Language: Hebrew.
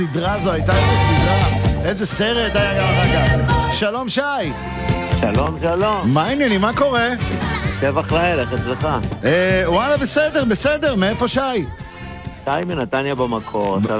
סדרה זו הייתה, איזה סדרה, איזה סרט היה גם אחר כך. שלום שי. שלום, שלום. מה העניינים, מה קורה? שבח לאל, איך אצלך? וואלה, בסדר, מאיפה שי? שי מנתניה במקור.